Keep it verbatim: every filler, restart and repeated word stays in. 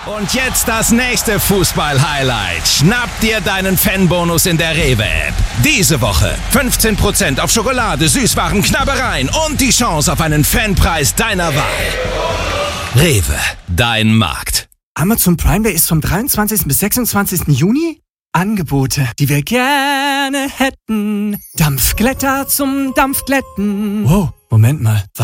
Und jetzt das nächste Fußball-Highlight. Schnapp dir deinen Fanbonus in der Rewe-App. Diese Woche fünfzehn Prozent auf Schokolade, Süßwaren, Knabbereien und die Chance auf einen Fanpreis deiner Wahl. Rewe, dein Markt. Amazon Prime Day ist vom dreiundzwanzigsten bis sechsundzwanzigsten Juni. Angebote, die wir gerne hätten. Dampfglätter zum Dampfglätten. Wow, Moment mal.